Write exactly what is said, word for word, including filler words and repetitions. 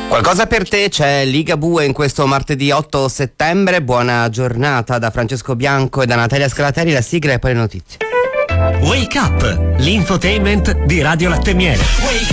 Qualcosa per te, c'è Ligabue in questo martedì otto settembre. Buona giornata da Francesco Bianco e da Natalia Scalateri. La sigla e poi le notizie. Wake Up, l'infotainment di Radio Latte Miele.